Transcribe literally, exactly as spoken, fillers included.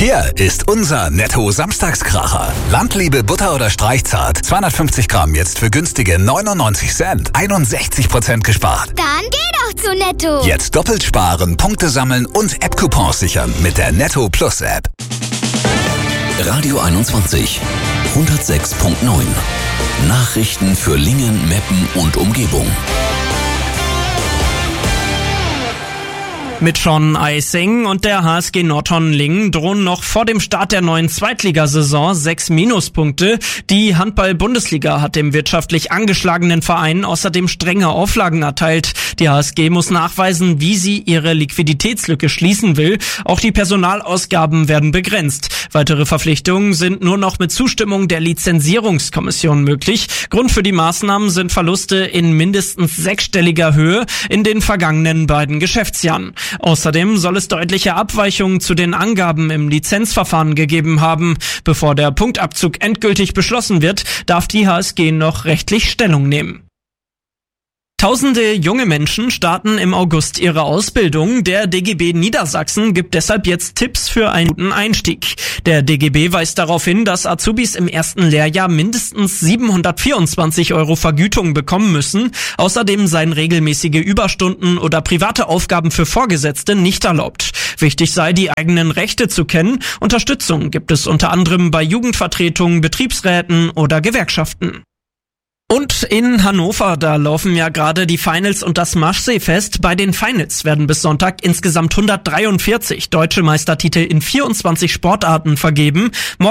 Hier ist unser Netto-Samstagskracher. Landliebe Butter oder Streichzart. zweihundertfünfzig Gramm jetzt für günstige neunundneunzig Cent. einundsechzig Prozent gespart. Dann geh doch zu Netto. Jetzt doppelt sparen, Punkte sammeln und App-Coupons sichern mit der Netto Plus App. Radio einundzwanzig, hundertsechs Komma neun. Nachrichten für Lingen, Meppen und Umgebung. Mit Sean Eising und der H S G Nordhorn-Lingen drohen noch vor dem Start der neuen Zweitligasaison sechs Minuspunkte. Die Handball-Bundesliga hat dem wirtschaftlich angeschlagenen Verein außerdem strenge Auflagen erteilt. Die H S G muss nachweisen, wie sie ihre Liquiditätslücke schließen will. Auch die Personalausgaben werden begrenzt. Weitere Verpflichtungen sind nur noch mit Zustimmung der Lizenzierungskommission möglich. Grund für die Maßnahmen sind Verluste in mindestens sechsstelliger Höhe in den vergangenen beiden Geschäftsjahren. Außerdem soll es deutliche Abweichungen zu den Angaben im Lizenzverfahren gegeben haben. Bevor der Punktabzug endgültig beschlossen wird, darf die H S G noch rechtlich Stellung nehmen. Tausende junge Menschen starten im August ihre Ausbildung. Der D G B Niedersachsen gibt deshalb jetzt Tipps für einen guten Einstieg. Der D G B weist darauf hin, dass Azubis im ersten Lehrjahr mindestens siebenhundertvierundzwanzig Euro Vergütung bekommen müssen. Außerdem seien regelmäßige Überstunden oder private Aufgaben für Vorgesetzte nicht erlaubt. Wichtig sei, die eigenen Rechte zu kennen. Unterstützung gibt es unter anderem bei Jugendvertretungen, Betriebsräten oder Gewerkschaften. Und in Hannover, da laufen ja gerade die Finals und das Maschsee-Fest. Bei den Finals werden bis Sonntag insgesamt hundertdreiundvierzig deutsche Meistertitel in vierundzwanzig Sportarten vergeben.